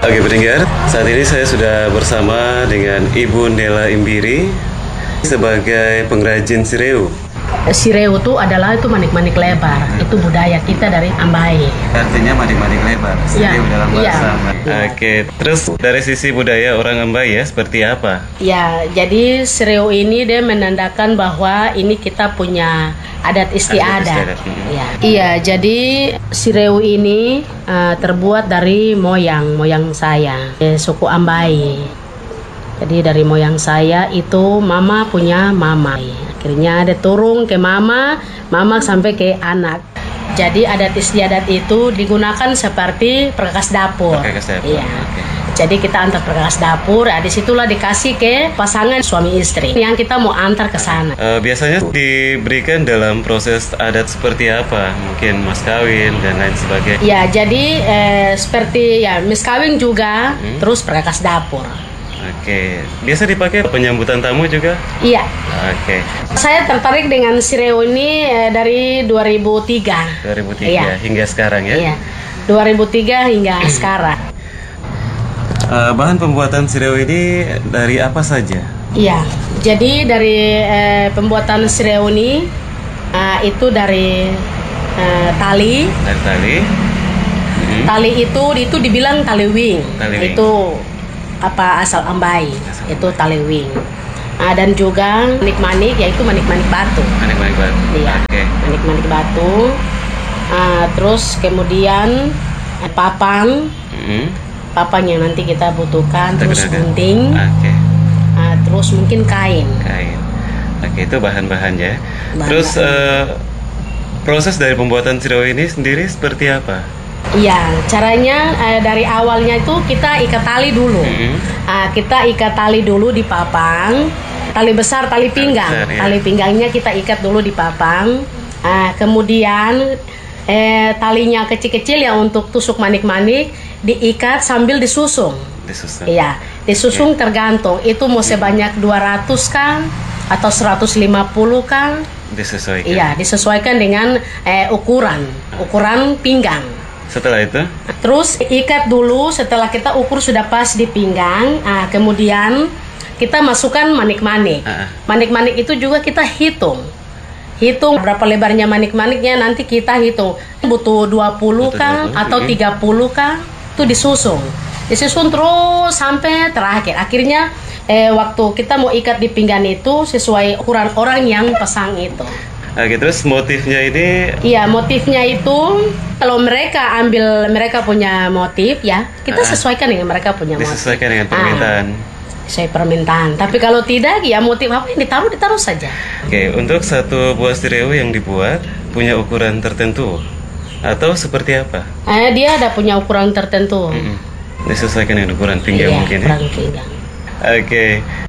Oke pendengar, saat ini saya sudah bersama dengan Ibu Nela Imbiri sebagai pengrajin sireu. Sireu itu adalah manik-manik lebar. Itu budaya kita dari Ambai. Artinya manik-manik lebar, sireu dalam bahasa Ambai. Ya. Oke, terus dari sisi budaya orang Ambai ya, seperti apa? Ya, jadi sireu ini dia menandakan bahwa ini kita punya adat istiadat. Ya. Iya, jadi sireu ini terbuat dari moyang saya, suku Ambai. Jadi dari moyang saya itu mama punya mama. Akhirnya ada turun ke mama sampai ke anak. Jadi adat istiadat itu digunakan seperti perkakas dapur. Iya. Okay. Jadi kita antar perkakas dapur, disitulah dikasih ke pasangan suami istri yang kita mau antar ke sana. Biasanya diberikan dalam proses adat seperti apa? Mungkin mas kawin dan lain sebagainya. Ya, jadi seperti ya mas kawin juga, terus perkakas dapur. Oke, biasa dipakai penyambutan tamu juga? Iya. Oke. Saya tertarik dengan sireu ini dari 2003. 2003 iya. Hingga sekarang ya? Iya. 2003 hingga sekarang. Bahan pembuatan sireu ini dari apa saja? Iya. Jadi dari pembuatan sireu ini itu dari tali. Dari tali. Tali itu dibilang tali wing. Itu asal Ambai, itu tali wing. Dan juga manik-manik, yaitu manik-manik batu. Manik-manik batu. Iya. Okay. Manik-manik batu. Terus kemudian papan. Papan yang nanti kita butuhkan, terus gunting. Okay. Terus mungkin kain. Oke, itu bahan-bahannya. Terus proses dari pembuatan sireu ini sendiri seperti apa? Iya, caranya dari awalnya itu kita ikat tali dulu. Kita ikat tali dulu di papang, tali besar, tali pinggang. Tali pinggangnya kita ikat dulu di papang. Kemudian talinya kecil-kecil ya untuk tusuk manik-manik diikat sambil disusung. Iya, disusung tergantung. Itu mau sebanyak 200 kan atau 150 kan? Disesuaikan. Iya, disesuaikan dengan ukuran pinggang. Setelah itu? Terus ikat dulu, setelah kita ukur sudah pas di pinggang, kemudian kita masukkan manik-manik. Manik-manik itu juga kita hitung berapa lebarnya manik-maniknya, nanti kita hitung butuh 20 kan atau 30 kan, itu disusun terus sampai terakhir. Akhirnya waktu kita mau ikat di pinggang itu sesuai ukuran orang yang pasang itu. Oke, terus motifnya ini? Iya, motifnya itu kalau mereka punya motif ya, kita sesuaikan dengan mereka punya motif. Disesuaikan dengan permintaan. Sesuai permintaan. Tapi kalau tidak, ya motif apa yang ditaruh saja. Oke, untuk satu buah sireu yang dibuat punya ukuran tertentu atau seperti apa? Dia ada punya ukuran tertentu. Disesuaikan dengan ukuran pinggang mungkin ya? Ukuran pinggang. Oke.